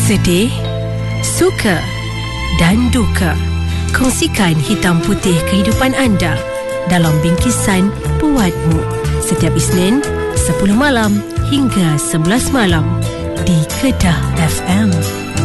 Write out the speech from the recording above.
Sedih, suka dan duka. Kongsikan hitam putih kehidupan anda dalam bingkisan Buatmu setiap Isnin 10 malam hingga 11 malam di Kedah FM.